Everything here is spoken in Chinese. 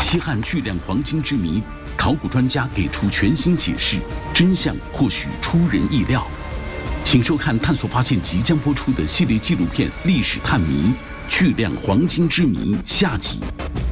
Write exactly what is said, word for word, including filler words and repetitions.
西汉巨量黄金之谜，考古专家给出全新解释，真相或许出人意料。请收看《探索发现》即将播出的系列纪录片《历史探谜：巨量黄金之谜》下集。